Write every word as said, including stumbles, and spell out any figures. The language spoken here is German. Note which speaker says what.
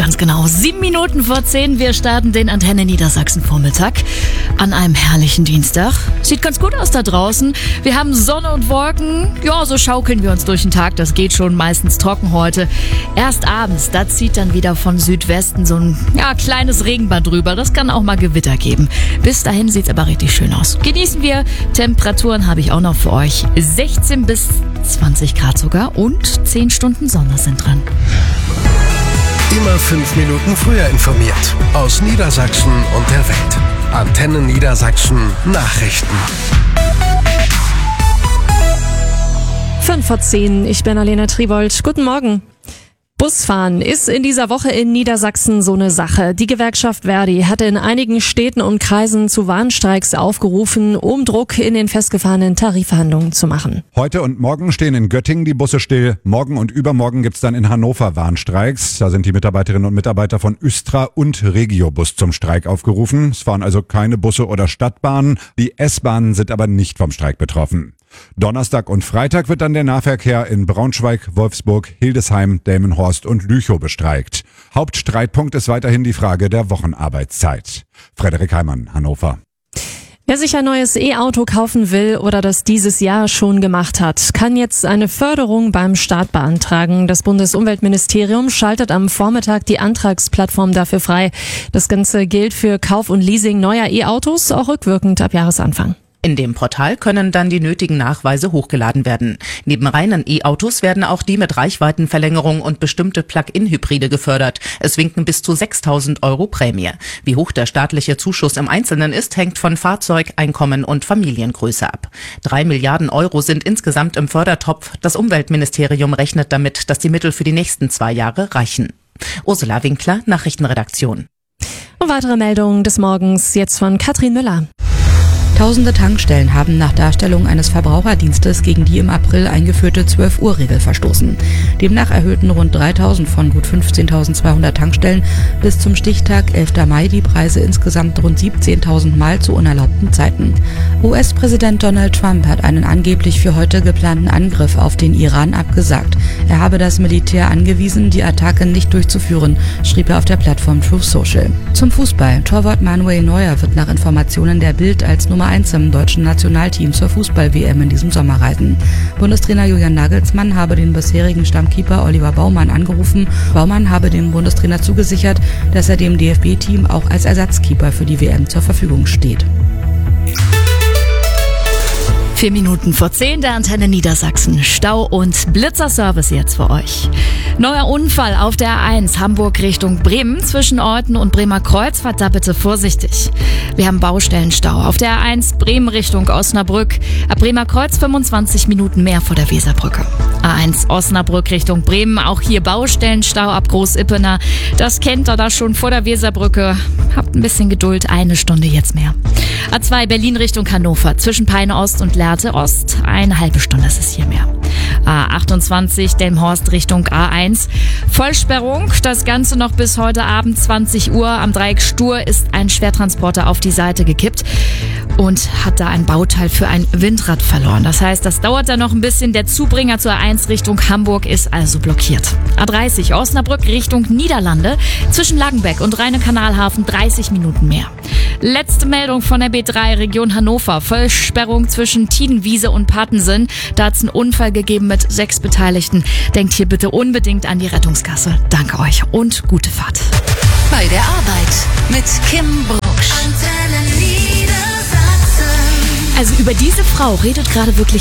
Speaker 1: Ganz genau. Sieben Minuten vor zehn. Wir starten den Antenne Niedersachsen Vormittag an einem herrlichen Dienstag. Sieht ganz gut aus da draußen. Wir haben Sonne und Wolken. Ja, so schaukeln wir uns durch den Tag. Das geht schon, meistens trocken heute. Erst abends, da zieht dann wieder von Südwesten so ein ja, kleines Regenband drüber. Das kann auch mal Gewitter geben. Bis dahin sieht's aber richtig schön aus. Genießen wir. Temperaturen habe ich auch noch für euch. sechzehn bis zwanzig Grad sogar und zehn Stunden Sonne sind drin.
Speaker 2: Immer fünf Minuten früher informiert. Aus Niedersachsen und der Welt. Antenne Niedersachsen Nachrichten.
Speaker 3: fünf vor zehn, ich bin Alena Tribold. Guten Morgen. Busfahren ist in dieser Woche in Niedersachsen so eine Sache. Die Gewerkschaft Verdi hatte in einigen Städten und Kreisen zu Warnstreiks aufgerufen, um Druck in den festgefahrenen Tarifverhandlungen zu machen.
Speaker 4: Heute und morgen stehen in Göttingen die Busse still. Morgen und übermorgen gibt's dann in Hannover Warnstreiks. Da sind die Mitarbeiterinnen und Mitarbeiter von Östra und Regiobus zum Streik aufgerufen. Es fahren also keine Busse oder Stadtbahnen. Die S-Bahnen sind aber nicht vom Streik betroffen. Donnerstag und Freitag wird dann der Nahverkehr in Braunschweig, Wolfsburg, Hildesheim, Delmenhorst und Lüchow bestreikt. Hauptstreitpunkt ist weiterhin die Frage der Wochenarbeitszeit. Frederik Heimann, Hannover.
Speaker 3: Wer sich ein neues E-Auto kaufen will oder das dieses Jahr schon gemacht hat, kann jetzt eine Förderung beim Staat beantragen. Das Bundesumweltministerium schaltet am Vormittag die Antragsplattform dafür frei. Das Ganze gilt für Kauf und Leasing neuer E-Autos, auch rückwirkend ab Jahresanfang.
Speaker 5: In dem Portal können dann die nötigen Nachweise hochgeladen werden. Neben reinen E-Autos werden auch die mit Reichweitenverlängerung und bestimmte Plug-in-Hybride gefördert. Es winken bis zu sechstausend Euro Prämie. Wie hoch der staatliche Zuschuss im Einzelnen ist, hängt von Fahrzeug, Einkommen und Familiengröße ab. Drei Milliarden Euro sind insgesamt im Fördertopf. Das Umweltministerium rechnet damit, dass die Mittel für die nächsten zwei Jahre reichen. Ursula Winkler, Nachrichtenredaktion.
Speaker 3: Und weitere Meldungen des Morgens jetzt von Katrin Müller.
Speaker 6: Tausende Tankstellen haben nach Darstellung eines Verbraucherdienstes gegen die im April eingeführte zwölf Uhr Regel verstoßen. Demnach erhöhten rund dreitausend von gut fünfzehntausendzweihundert Tankstellen bis zum Stichtag elfter Mai die Preise insgesamt rund siebzehntausend Mal zu unerlaubten Zeiten. U S-Präsident Donald Trump hat einen angeblich für heute geplanten Angriff auf den Iran abgesagt. Er habe das Militär angewiesen, die Attacke nicht durchzuführen, schrieb er auf der Plattform Truth Social. Zum Fußball. Torwart Manuel Neuer wird nach Informationen der Bild als Nummer eins im deutschen Nationalteam zur Fußball-W M in diesem Sommer reiten. Bundestrainer Julian Nagelsmann habe den bisherigen Stammkeeper Oliver Baumann angerufen. Baumann habe dem Bundestrainer zugesichert, dass er dem D F B-Team auch als Ersatzkeeper für die W M zur Verfügung steht.
Speaker 1: Vier Minuten vor zehn, der Antenne Niedersachsen. Stau und Blitzerservice jetzt für euch. Neuer Unfall auf der A eins, Hamburg Richtung Bremen, zwischen Orten und Bremer Kreuz. Fahrt da bitte vorsichtig. Wir haben Baustellenstau auf der A eins, Bremen Richtung Osnabrück. Ab Bremer Kreuz fünfundzwanzig Minuten mehr vor der Weserbrücke. A eins, Osnabrück Richtung Bremen, auch hier Baustellenstau ab Groß-Ippener. Das kennt ihr da schon vor der Weserbrücke. Habt ein bisschen Geduld, eine Stunde jetzt mehr. A zwei, Berlin Richtung Hannover, zwischen Peine Ost und Lehrte Ost. Eine halbe Stunde ist es hier mehr. A achtundzwanzig, Delmenhorst Richtung A eins. Vollsperrung, das Ganze noch bis heute Abend zwanzig Uhr. Am Dreieck Stur ist ein Schwertransporter auf die Seite gekippt und hat da ein Bauteil für ein Windrad verloren. Das heißt, das dauert dann noch ein bisschen. Der Zubringer zur A eins Richtung Hamburg ist also blockiert. A dreißig, Osnabrück Richtung Niederlande, zwischen Langenbeck und Rheine-Kanalhafen dreißig Minuten mehr. Letzte Meldung von der B drei, Region Hannover. Vollsperrung zwischen Tidenwiese und Patensen. Da hat es einen Unfall gegeben mit sechs Beteiligten. Denkt hier bitte unbedingt an die Rettungskasse. Danke euch und gute Fahrt.
Speaker 7: Bei der Arbeit mit Kim Brucksch.
Speaker 1: Also über diese Frau redet gerade wirklich